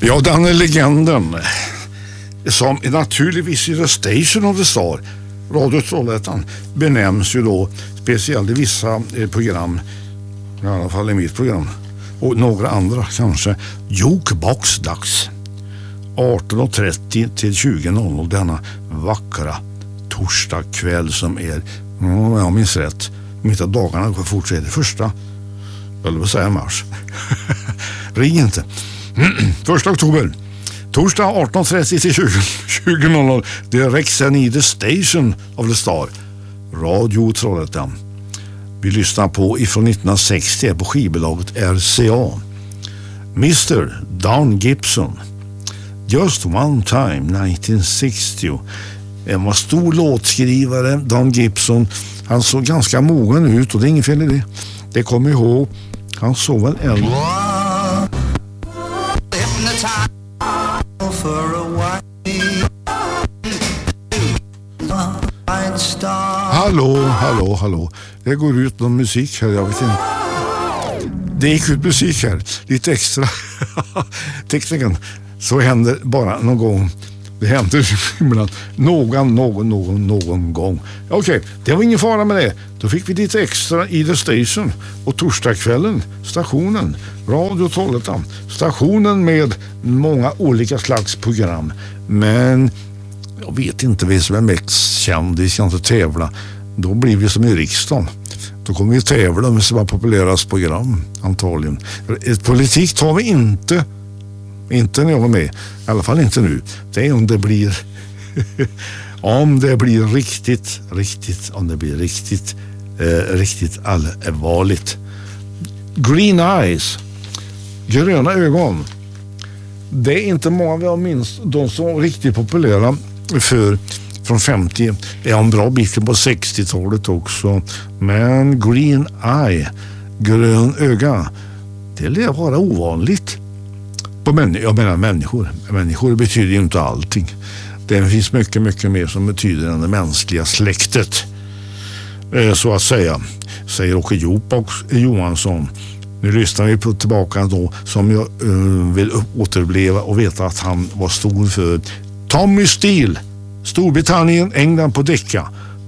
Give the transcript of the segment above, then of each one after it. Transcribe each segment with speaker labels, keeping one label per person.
Speaker 1: Ja, den är legenden som naturligtvis i The Station of the Star, Radio Trollhättan, benämns ju då speciellt i vissa program, i alla fall i mitt program och några andra kanske, Jukebox-dags 18.30 till 20.00 denna vackra torsdagkväll som är, jag minns rätt, mitt av dagarna fortsätter första, eller vad säger mars. Ring inte. 1 oktober, torsdag 18.30 till 20.00, direkt sen i The Station of the Star, Radio Trollhättan. Vi lyssnar på ifrån 1960 på skivbolaget RCA. Mr. Don Gibson, Just One Time 1960. En var stor låtskrivare, Don Gibson. Han såg ganska mogen ut och det är inget fel i det. Det kommer ihåg. Han såg väl äldre. Hallå. Det går ut någon musik här, jag vet inte. Det gick ut musik här. Lite extra. Tekniken. Så händer bara någon gång. Det händer ibland. Någon gång. Okej, det var ingen fara med det. Då fick vi lite extra i The Station. Och torsdagskvällen, stationen, Radio Trollhättan. Stationen med många olika slags program. Men jag vet inte vem som är mest känd. Vi ska inte tävla. Då blir vi som i riksdagen. Då kommer vi tävla med så populärast program, antagligen. Politik tar vi inte när jag var med. I alla fall inte nu. Det är om det blir riktigt allvarligt. Green eyes, gröna ögon. Det är inte många vi har minst. De som var riktigt populära från 50 är en bra bit på 60-talet också. Men green eye, grön öga, det lär vara ovanligt. Jag menar människor. Människor betyder ju inte allting. Det finns mycket mer som betyder än det mänskliga släktet. Så att säga. Säger Åke Johansson. Nu lyssnar vi på tillbaka då som jag vill återuppleva och veta att han var stor för. Tommy Steele, Storbritannien, England på Decca.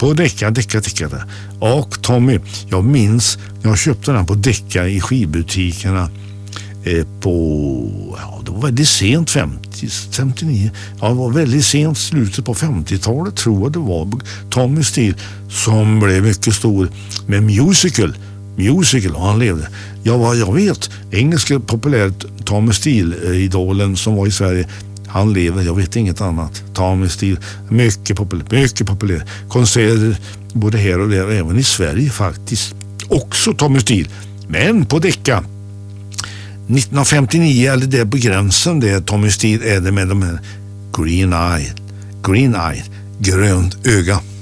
Speaker 1: Och Tommy, jag minns jag köpte den på Decca i skivbutikerna det var väldigt sent 59. Ja, det var väldigt sent slutet på 50-talet tror jag det var. Tommy Steele som blev mycket stor med musical och han levde. Jag vet, engelska populärt Tommy Steele-idolen som var i Sverige, han lever, jag vet inget annat. Tommy Steele, mycket populär. Konserter både här och där, även i Sverige faktiskt. Också Tommy Steele, men på Decca 1959, eller det på gränsen där Tommy Steele är det med de här green eye, grönt öga.